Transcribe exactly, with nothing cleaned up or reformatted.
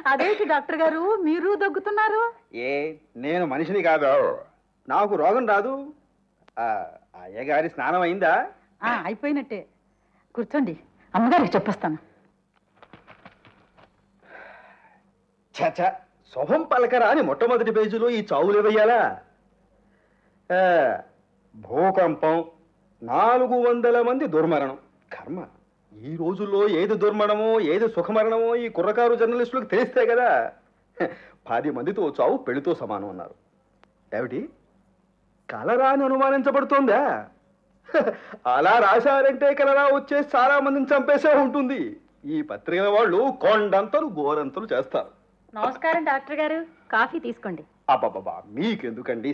అదేంటి డాక్టర్ గారు మీరు దగ్గుతున్నారు? ఏ నేను మనిషిని కాదు, నాకు రోగం రాదు. అయ్యగారి స్నానం అయిందా? అయిపోయినట్టే. కూర్చోండి, అమ్మగారికి చెప్పొస్తాను. చచ, శుభం పలకరా అని మొట్టమొదటి పేజీలో ఈ చావులు వేయాలా? భూకంపం, నాలుగు వందల మంది దుర్మరణం. కర్మ, ఈ రోజుల్లో ఏది దుర్మరణమో ఏది సుఖమరణమో ఈ కుర్రకారు జర్నలిస్టులకు తెలిస్తే కదా. పది మందితో చావు పెళ్లితో సమానం అన్నారు. ఏమిటి, కలరా అని అనుమానించబడుతోందా? అలా రాశారంటే కలరా వచ్చే చాలా మందిని చంపేసే ఉంటుంది. ఈ పత్రికల వాళ్ళు కొండంతలు గోరంతలు చేస్తారు. నమస్కారం డాక్టర్ గారు, కాఫీ తీసుకోండి. అబ్బాబ్బా, మీకెందుకండి